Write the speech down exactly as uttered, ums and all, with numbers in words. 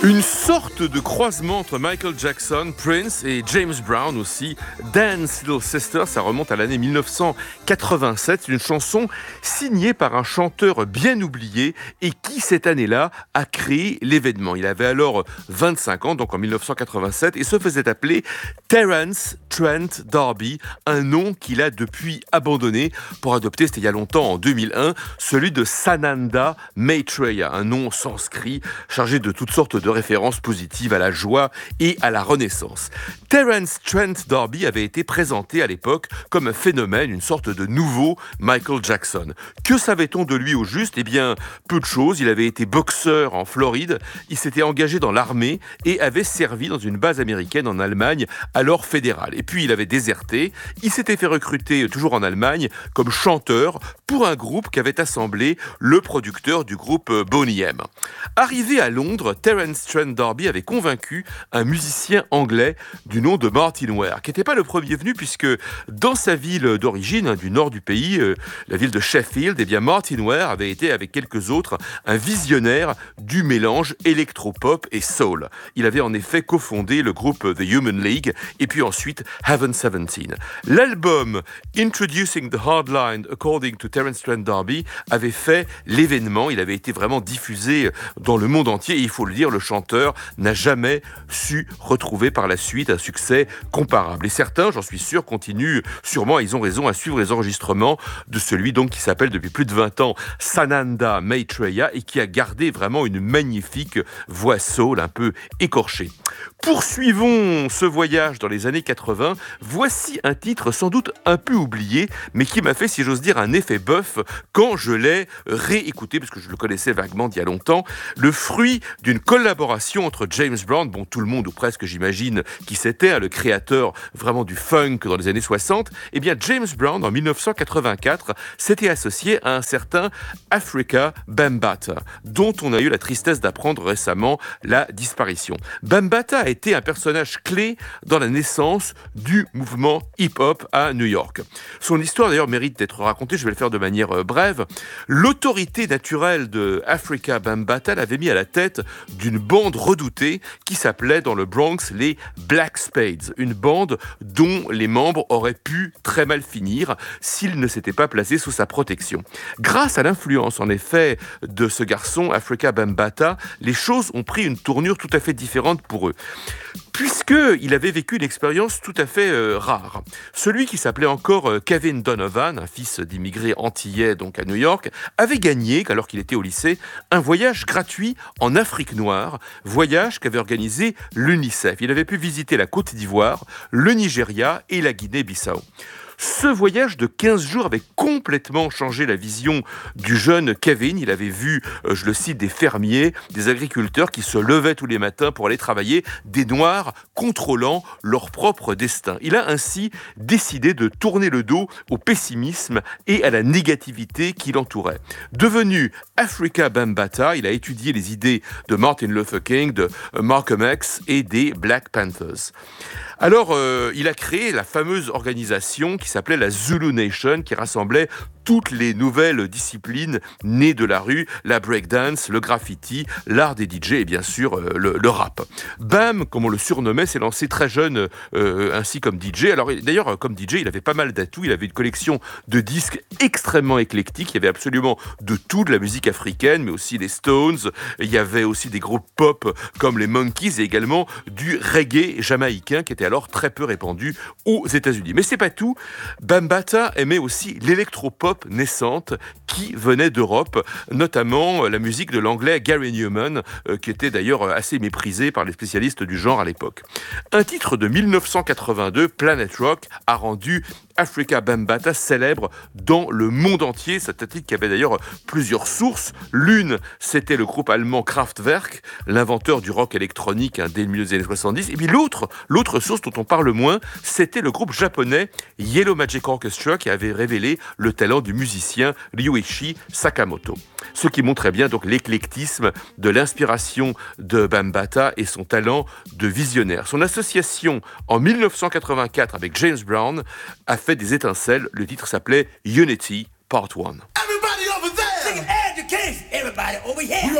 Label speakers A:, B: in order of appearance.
A: Une sorte de croisement entre Michael Jackson, Prince et James Brown aussi. Dance Little Sister, ça remonte à l'année dix-neuf cent quatre-vingt-sept. Une chanson signée par un chanteur bien oublié et qui, cette année-là, a créé l'événement. Il avait alors vingt-cinq ans, donc en dix-neuf cent quatre-vingt-sept, et se faisait appeler Terence Trent D'Arby, un nom qu'il a depuis abandonné pour adopter, c'était il y a longtemps, en deux mille un, celui de Sananda Maitreya, un nom sanskrit chargé de toutes sortes de références positives à la joie et à la renaissance. Terence Trent D'Arby avait été présenté à l'époque comme un phénomène, une sorte de nouveau Michael Jackson. Que savait-on de lui au juste ? Eh bien, peu de choses. Il avait été boxeur en Floride, il s'était engagé dans l'armée et avait servi dans une base américaine en Allemagne, alors fédérale. Et puis il avait déserté, il s'était fait recruter toujours en Allemagne comme chanteur pour un groupe qu'avait assemblé le producteur du groupe Boney M. Arrivé à Londres, Terence Trent D'Arby avait convaincu un musicien anglais du nom de Martin Ware, qui n'était pas le premier venu puisque dans sa ville d'origine, hein, du nord du pays, euh, la ville de Sheffield, eh bien Martin Ware avait été avec quelques autres un visionnaire du mélange électropop et soul. Il avait en effet cofondé le groupe The Human League et puis ensuite Heaven seventeen. L'album Introducing the Hardline According to Terence Trent D'Arby avait fait l'événement. Il avait été vraiment diffusé dans le monde entier et il faut le dire, le chanteur n'a jamais su retrouver par la suite un succès comparable. Et certains, j'en suis sûr, continuent sûrement, ils ont raison, à suivre les enregistrements de celui donc qui s'appelle depuis plus de vingt ans Sananda Maitreya et qui a gardé vraiment une magnifique voix soul un peu écorchée. Poursuivons ce voyage dans les années quatre-vingts. Voici un titre sans doute un peu oublié, mais qui m'a fait, si j'ose dire, un effet bœuf quand je l'ai réécouté, parce que je le connaissais vaguement d'il y a longtemps. Le fruit d'une collaboration entre James Brown, bon, tout le monde, ou presque j'imagine, qui c'était, hein, le créateur vraiment du funk dans les années soixante, eh bien James Brown, en dix-neuf cent quatre-vingt-quatre, s'était associé à un certain Afrika Bambaataa, dont on a eu la tristesse d'apprendre récemment la disparition. Bambaataa a été un personnage clé dans la naissance du mouvement hip-hop à New York. Son histoire d'ailleurs mérite d'être racontée, je vais le faire de manière euh, brève. L'autorité naturelle de Afrika Bambaataa l'avait mis à la tête d'une bande redoutée qui s'appelait dans le Bronx les Black Spades, une bande dont les membres auraient pu très mal finir s'ils ne s'étaient pas placés sous sa protection. Grâce à l'influence en effet de ce garçon Afrika Bambaataa, les choses ont pris une tournure tout à fait différente pour eux. Puisqu'il avait vécu une expérience tout à fait euh, rare. Celui qui s'appelait encore euh, Kevin Donovan, un fils d'immigrés antillais donc à New York, avait gagné, alors qu'il était au lycée, un voyage gratuit en Afrique noire, voyage qu'avait organisé l'UNICEF. Il avait pu visiter la Côte d'Ivoire, le Nigeria et la Guinée-Bissau. Ce voyage de quinze jours avait complètement changé la vision du jeune Kevin. Il avait vu, je le cite, des fermiers, des agriculteurs qui se levaient tous les matins pour aller travailler, des Noirs contrôlant leur propre destin. Il a ainsi décidé de tourner le dos au pessimisme et à la négativité qui l'entourait. Devenu Afrika Bambaataa, il a étudié les idées de Martin Luther King, de Malcolm X et des Black Panthers. Alors, euh, il a créé la fameuse organisation qui s'appelait la Zulu Nation, qui rassemblait toutes les nouvelles disciplines nées de la rue, la breakdance, le graffiti, l'art des D J et bien sûr euh, le, le rap. Bam, comme on le surnommait, s'est lancé très jeune euh, ainsi comme D J. Alors d'ailleurs, comme D J, il avait pas mal d'atouts, il avait une collection de disques extrêmement éclectique, il y avait absolument de tout, de la musique africaine, mais aussi les Stones, il y avait aussi des groupes pop comme les Monkees et également du reggae jamaïcain qui était alors très peu répandu aux États-Unis. Mais c'est pas tout, Bambaataa aimait aussi l'électropop naissante qui venait d'Europe, notamment la musique de l'anglais Gary Numan, euh, qui était d'ailleurs assez méprisé par les spécialistes du genre à l'époque. Un titre de dix-neuf cent quatre-vingt-deux, Planet Rock, a rendu Afrika Bambaataa célèbre dans le monde entier. C'est un titre qui avait d'ailleurs plusieurs sources. L'une, c'était le groupe allemand Kraftwerk, l'inventeur du rock électronique hein, dès le milieu des années soixante-dix. Et puis l'autre, l'autre source dont on parle moins, c'était le groupe japonais Yellow Magic Orchestra qui avait révélé le talent du musicien Ryuichi Sakamoto. Ce qui montrait bien donc l'éclectisme de l'inspiration de Bambaataa et son talent de visionnaire. Son association en dix-neuf cent quatre-vingt-quatre avec James Brown a fait des étincelles. Le titre s'appelait Unity Part one. Everybody over there! Sing education! Everybody over here!